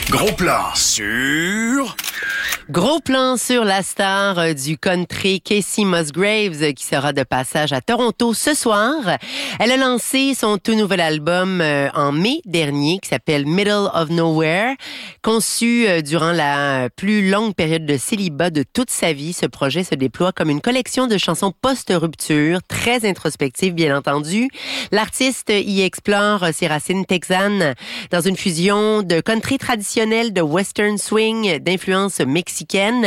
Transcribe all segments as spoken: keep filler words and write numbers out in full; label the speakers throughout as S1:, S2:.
S1: Gros plan sur...
S2: Gros plan sur la star euh, du country Kacey Musgraves euh, qui sera de passage à Toronto ce soir. Elle a lancé son tout nouvel album euh, en mai dernier qui s'appelle Middle of Nowhere. Conçu euh, durant la plus longue période de célibat de toute sa vie, ce projet se déploie comme une collection de chansons post-rupture, très introspectives bien entendu. L'artiste y explore ses racines texanes dans une fusion de country traditionnel, de western swing, d'influence mexicaine.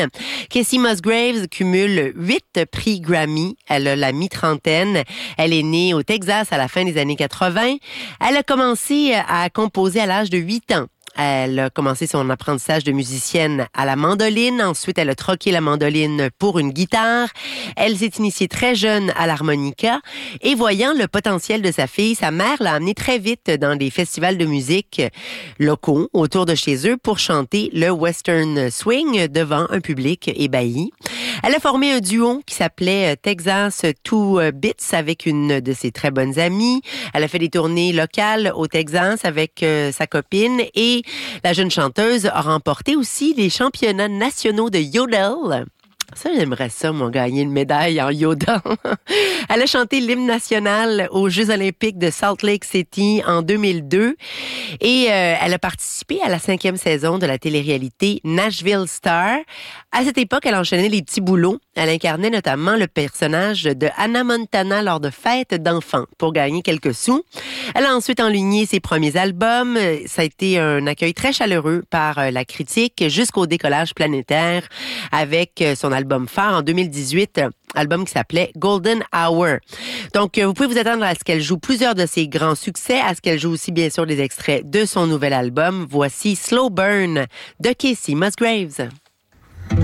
S2: Kacey Musgraves cumule huit prix Grammy. Elle a la mi-trentaine. Elle est née au Texas à la fin des années quatre-vingts. Elle a commencé à composer à l'âge de huit ans. Elle a commencé son apprentissage de musicienne à la mandoline. Ensuite, elle a troqué la mandoline pour une guitare. Elle s'est initiée très jeune à l'harmonica. Et voyant le potentiel de sa fille, sa mère l'a amenée très vite dans des festivals de musique locaux autour de chez eux pour chanter le western swing devant un public ébahi. Elle a formé un duo qui s'appelait Texas Two Bits avec une de ses très bonnes amies. Elle a fait des tournées locales au Texas avec euh, sa copine et la jeune chanteuse a remporté aussi les championnats nationaux de yodel. Ça, j'aimerais ça, moi, gagner une médaille en yodel. Elle a chanté l'hymne national aux Jeux olympiques de Salt Lake City en deux mille deux et euh, elle a participé à la cinquième saison de la télé-réalité Nashville Star. À cette époque, elle enchaînait les petits boulots. Elle incarnait notamment le personnage de Hannah Montana lors de fêtes d'enfants pour gagner quelques sous. Elle a ensuite enligné ses premiers albums. Ça a été un accueil très chaleureux par la critique jusqu'au décollage planétaire avec son album phare en deux mille dix-huit, album qui s'appelait Golden Hour. Donc, vous pouvez vous attendre à ce qu'elle joue plusieurs de ses grands succès, à ce qu'elle joue aussi bien sûr des extraits de son nouvel album. Voici Slow Burn de Kacey Musgraves.